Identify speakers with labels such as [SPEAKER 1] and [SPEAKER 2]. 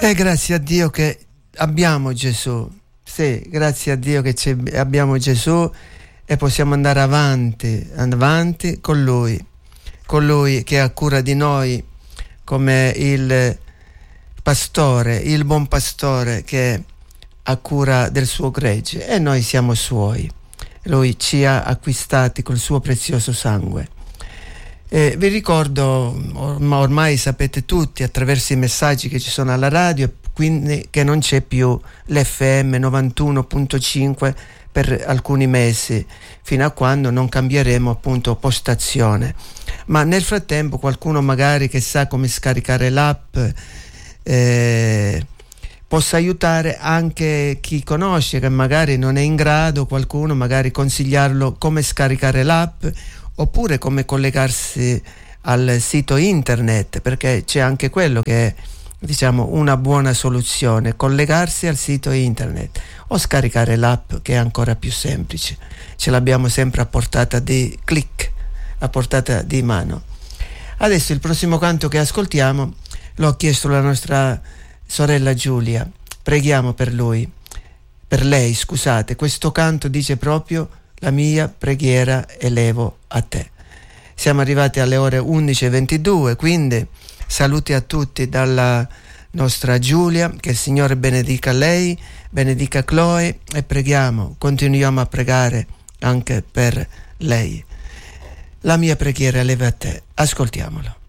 [SPEAKER 1] E grazie a Dio che abbiamo Gesù. Sì, grazie a Dio che abbiamo Gesù e possiamo andare avanti con Lui che ha cura di noi come il pastore, il buon pastore che ha cura del suo gregge, e noi siamo suoi. Lui ci ha acquistati col suo prezioso sangue. Vi ricordo, ormai sapete tutti attraverso i messaggi che ci sono alla radio, quindi che non c'è più l'FM 91.5 per alcuni mesi, fino a quando non cambieremo appunto postazione. Ma nel frattempo qualcuno magari che sa come scaricare l'app possa aiutare anche chi conosce, che magari non è in grado, qualcuno magari consigliarlo come scaricare l'app oppure come collegarsi al sito internet, perché c'è anche quello che è, diciamo, una buona soluzione, collegarsi al sito internet o scaricare l'app, che è ancora più semplice, ce l'abbiamo sempre a portata di click, a portata di mano. Adesso il prossimo canto che ascoltiamo l'ho chiesto alla nostra sorella Giulia, preghiamo per lei, scusate. Questo canto dice proprio: la mia preghiera elevo a te. Siamo arrivati alle ore 11:22, quindi saluti a tutti dalla nostra Giulia, che il Signore benedica lei, benedica Chloe, e continuiamo a pregare anche per lei. La mia preghiera eleva a te. Ascoltiamolo.